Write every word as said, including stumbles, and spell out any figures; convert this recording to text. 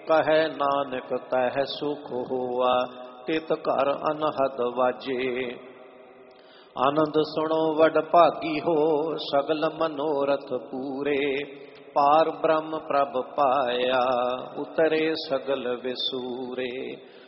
कहे नानक तह सुख हुआ तित घर अनहद वाजे। आनंद सुनो वड भागी हो सगल मनोरथ पूरे। पार ब्रह्म प्रभ पाया उतरे सगल विसूरे।